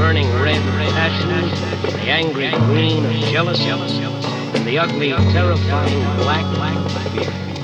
burning red passion, the angry green of jealousy, and the ugly, terrifying black of fear.